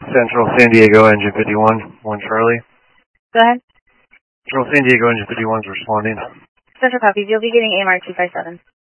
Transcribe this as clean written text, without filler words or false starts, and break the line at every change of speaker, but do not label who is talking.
Central San Diego, engine 51, 1 Charlie.
Go ahead.
Central San Diego, engine 51 is responding.
Central copies. You'll be getting AMR 257.